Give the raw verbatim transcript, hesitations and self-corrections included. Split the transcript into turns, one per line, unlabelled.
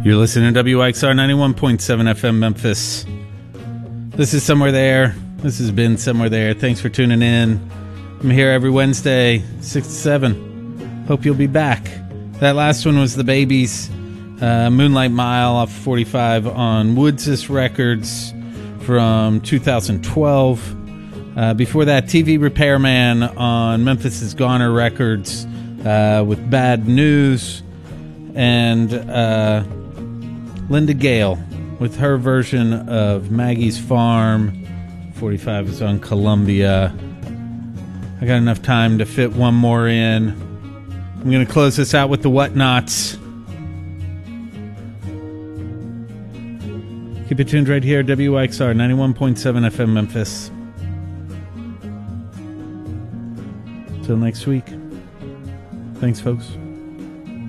You're listening to W X R ninety-one point seven F M Memphis. This is Somewhere There. This has been Somewhere There. Thanks for tuning in. I'm here every Wednesday, six to seven. Hope you'll be back. That last one was the Babies, uh, Moonlight Mile off forty-five on Woodsis Records from two thousand twelve. Uh, before that, T V Repairman on Memphis' Goner Records uh, with Bad News. And uh, Linda Gale with her version of Maggie's Farm. forty-five is on Columbia. I got enough time to fit one more in. I'm going to close this out with the Whatnots. Keep it tuned right here, W X R ninety-one point seven F M Memphis. Till next week. Thanks, folks.